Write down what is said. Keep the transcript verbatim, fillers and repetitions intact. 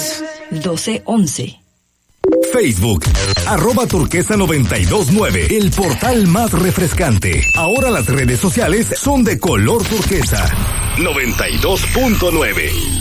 dos, doce once. Facebook, arroba turquesa noventa y dos nueve, el portal más refrescante. Ahora las redes sociales son de color turquesa. noventa y dos punto nueve.